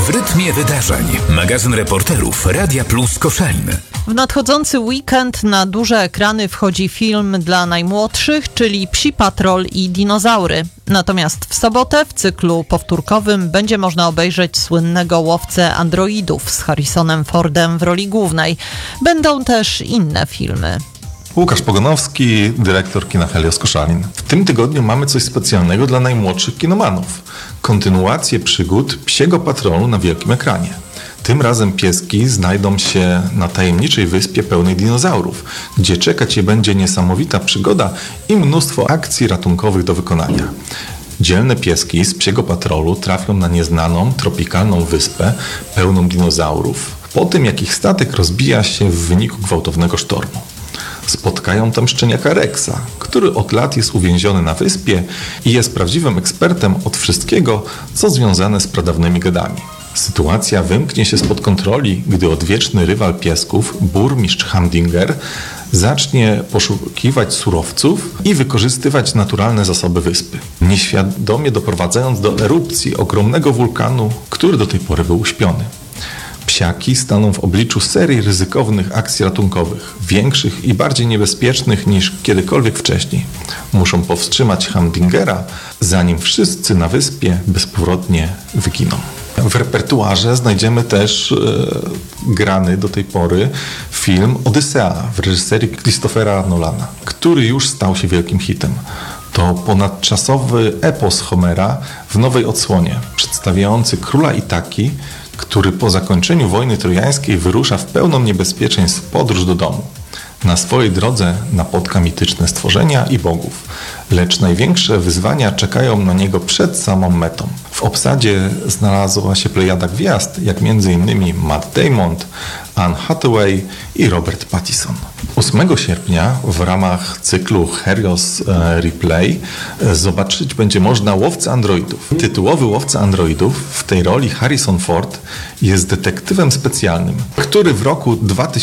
W rytmie wydarzeń. Magazyn reporterów Radia Plus Koszalin. W nadchodzący weekend na duże ekrany wchodzi film dla najmłodszych, czyli Psi Patrol i dinozaury. Natomiast w sobotę w cyklu powtórkowym będzie można obejrzeć słynnego Łowcę androidów z Harrisonem Fordem w roli głównej. Będą też inne filmy. Łukasz Pogonowski, dyrektor kina Helios Koszalin. W tym tygodniu mamy coś specjalnego dla najmłodszych kinomanów. Kontynuację przygód Psiego Patrolu na wielkim ekranie. Tym razem pieski znajdą się na tajemniczej wyspie pełnej dinozaurów, gdzie czekać je będzie niesamowita przygoda i mnóstwo akcji ratunkowych do wykonania. Dzielne pieski z Psiego Patrolu trafią na nieznaną, tropikalną wyspę pełną dinozaurów, po tym jak ich statek rozbija się w wyniku gwałtownego sztormu. Spotkają tam szczeniaka Rexa, który od lat jest uwięziony na wyspie i jest prawdziwym ekspertem od wszystkiego, co związane z pradawnymi gadami. Sytuacja wymknie się spod kontroli, gdy odwieczny rywal piesków, burmistrz Hamdinger, zacznie poszukiwać surowców i wykorzystywać naturalne zasoby wyspy, nieświadomie doprowadzając do erupcji ogromnego wulkanu, który do tej pory był uśpiony. Psiaki staną w obliczu serii ryzykownych akcji ratunkowych, większych i bardziej niebezpiecznych niż kiedykolwiek wcześniej. Muszą powstrzymać Hamdingera, zanim wszyscy na wyspie bezpowrotnie wyginą. W repertuarze znajdziemy też grany do tej pory film Odysea w reżyserii Christophera Nolana, który już stał się wielkim hitem. To ponadczasowy epos Homera w nowej odsłonie, przedstawiający króla Itaki, który po zakończeniu wojny trojańskiej wyrusza w pełną niebezpieczeństw podróż do domu. Na swojej drodze napotka mityczne stworzenia i bogów, lecz największe wyzwania czekają na niego przed samą metą. W obsadzie znalazła się plejada gwiazd, jak m.in. Matt Damon, Anne Hathaway i Robert Pattinson. 8 sierpnia w ramach cyklu Helios Replay zobaczyć będzie można Łowcę androidów. Tytułowy Łowca androidów, w tej roli Harrison Ford, jest detektywem specjalnym, który w roku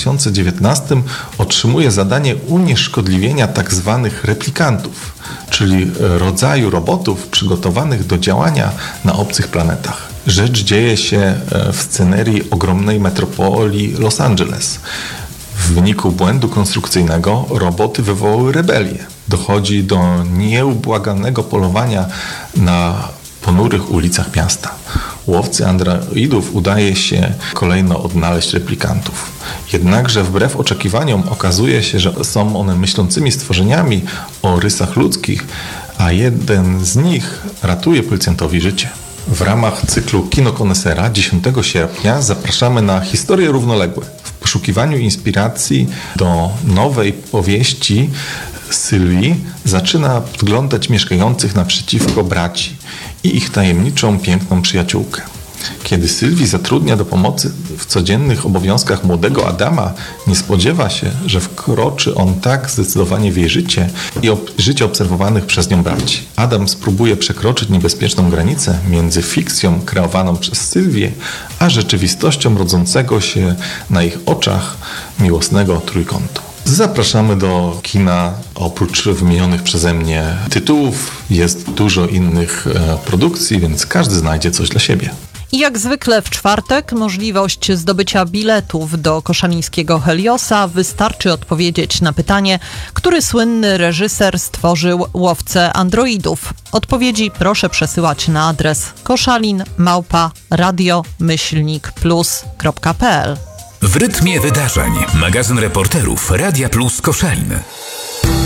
2019 otrzymuje zadanie unieszkodliwienia tzw. replikantów, czyli rodzaju robotów przygotowanych do działania na obcych planetach. Rzecz dzieje się w scenerii ogromnej metropolii Los Angeles. W wyniku błędu konstrukcyjnego roboty wywołały rebelię. Dochodzi do nieubłaganego polowania na ponurych ulicach miasta. Łowcy androidów udaje się kolejno odnaleźć replikantów. Jednakże wbrew oczekiwaniom okazuje się, że są one myślącymi stworzeniami o rysach ludzkich, a jeden z nich ratuje policjantowi życie. W ramach cyklu Kino Konesera 10 sierpnia zapraszamy na Historie równoległe. W poszukiwaniu inspiracji do nowej powieści Sylwii zaczyna podglądać mieszkających naprzeciwko braci i ich tajemniczą, piękną przyjaciółkę. Kiedy Sylwii zatrudnia do pomocy w codziennych obowiązkach młodego Adama, nie spodziewa się, że wkroczy on tak zdecydowanie w jej życie i życie obserwowanych przez nią braci. Adam spróbuje przekroczyć niebezpieczną granicę między fikcją kreowaną przez Sylwię, a rzeczywistością rodzącego się na ich oczach miłosnego trójkątu. Zapraszamy do kina. Oprócz wymienionych przeze mnie tytułów jest dużo innych produkcji, więc każdy znajdzie coś dla siebie. I jak zwykle w czwartek możliwość zdobycia biletów do koszalińskiego Heliosa. Wystarczy odpowiedzieć na pytanie, który słynny reżyser stworzył Łowcę androidów. Odpowiedzi proszę przesyłać na adres koszalin@radio-plus.pl. W rytmie wydarzeń. Magazyn reporterów Radia Plus Koszalin.